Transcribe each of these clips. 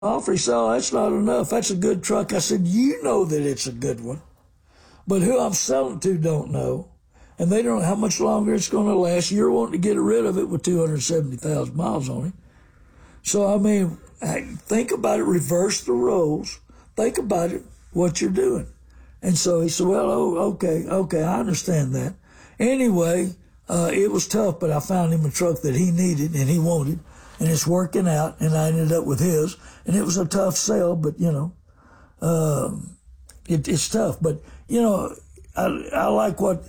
offer. He said, oh, that's not enough. That's a good truck. I said, you know that it's a good one, but who I'm selling to don't know. And they don't know how much longer it's going to last. You're wanting to get rid of it with 270,000 miles on it. So, I mean, think about it. Reverse the roles. Think about it, what you're doing. And so he said, well, okay, I understand that. Anyway, it was tough, but I found him a truck that he needed and he wanted, and it's working out, and I ended up with his. And it was a tough sale, but, it's tough. But, I like what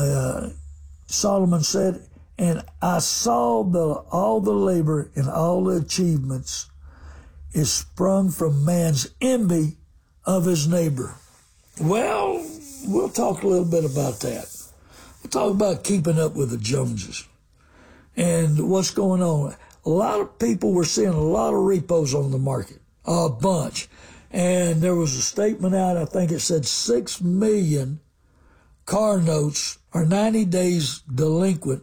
Solomon said, and I saw all the labor and all the achievements is sprung from man's envy of his neighbor. Well, we'll talk a little bit about that. We'll talk about keeping up with the Joneses and what's going on. A lot of people were seeing a lot of repos on the market, a bunch. And there was a statement out, I think it said 6 million car notes are 90 days delinquent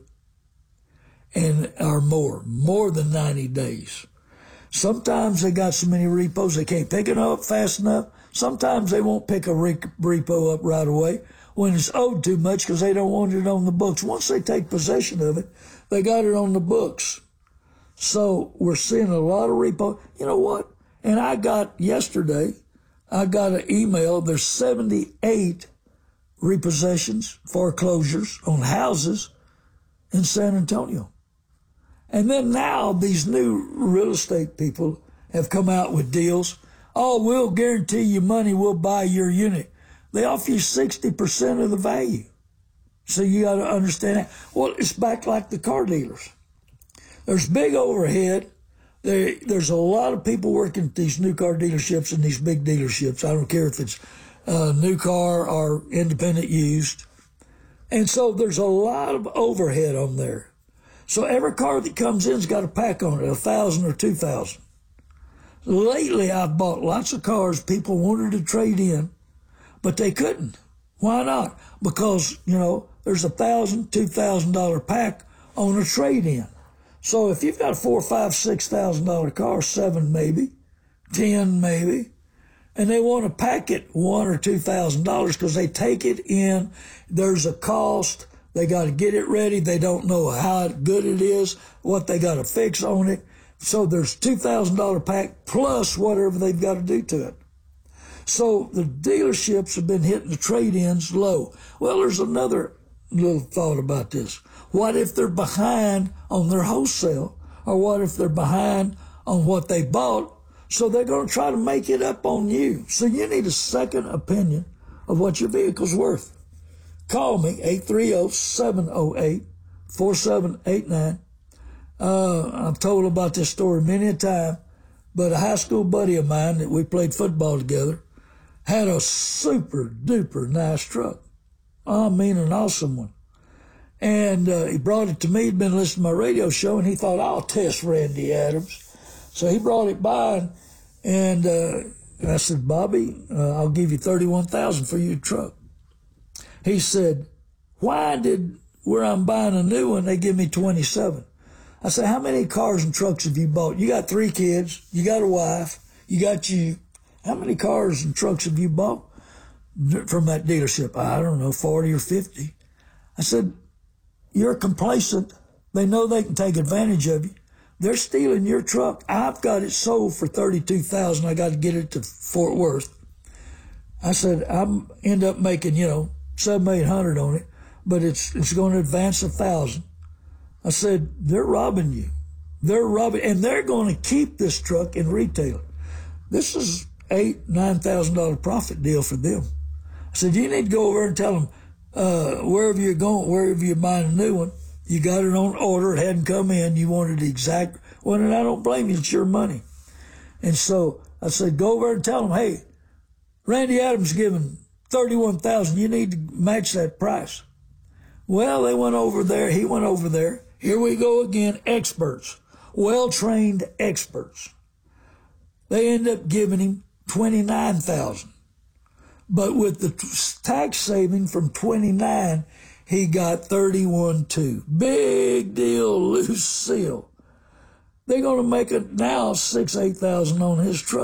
and are more than 90 days. Sometimes they got so many repos they can't pick it up fast enough. Sometimes they won't pick a repo up right away when it's owed too much because they don't want it on the books. Once they take possession of it, they got it on the books. So we're seeing a lot of repo. You know what? And yesterday, I got an email. There's 78 repossessions, foreclosures on houses in San Antonio. And then now these new real estate people have come out with deals. Oh, we'll guarantee you money. We'll buy your unit. They offer you 60% of the value. So you got to understand that. Well, it's back like the car dealers. There's big overhead. There's a lot of people working at these new car dealerships and these big dealerships. I don't care if it's new car or independent used. And so there's a lot of overhead on there. So every car that comes in's got a pack on it, 1,000 or 2,000. Lately, I've bought lots of cars people wanted to trade in, but they couldn't. Why not? Because, there's $1,000, $2,000 pack on a trade-in. So if you've got a $4,000, $5,000, $6,000 car, 7 maybe, 10 maybe, and they want to pack it $1,000 or $2,000 because they take it in, there's a cost. They got to get it ready. They don't know how good it is, what they got to fix on it. So there's $2,000 pack plus whatever they've got to do to it. So the dealerships have been hitting the trade-ins low. Well, there's another little thought about this. What if they're behind on their wholesale? Or what if they're behind on what they bought? So they're going to try to make it up on you. So you need a second opinion of what your vehicle's worth. Call me, 830-708-4789. I've told about this story many a time, but a high school buddy of mine that we played football together had a super duper nice truck. I mean, an awesome one. And he brought it to me. He'd been listening to my radio show, and he thought, I'll test Randy Adams. So he brought it by, and I said, Bobby, I'll give you $31,000 for your truck. He said, where I'm buying a new one, they give me 27. I said, how many cars and trucks have you bought? You got 3 kids. You got a wife. You got you. How many cars and trucks have you bought from that dealership? I don't know, 40 or 50. I said, you're complacent. They know they can take advantage of you. They're stealing your truck. I've got it sold for $32,000. I got to get it to Fort Worth. I said, I'm end up making, $700-800 on it, but it's going to advance $1,000. I said, they're robbing you. And they're going to keep this truck and retail it. This is $8,000-9,000 profit deal for them. I said, you need to go over and tell them, wherever you're buying a new one, you got it on order, it hadn't come in, you wanted the exact one, and I don't blame you, it's your money. And so I said, go over and tell them, hey, Randy Adams giving $31,000, you need to match that price. Well, they went over there, he went over there. Here we go again, experts, well-trained experts. They end up giving him $29,000. But with the tax saving from 29, he got 31.2. Big deal, loose seal. They're going to make it now 6,000, 8,000 on his truck.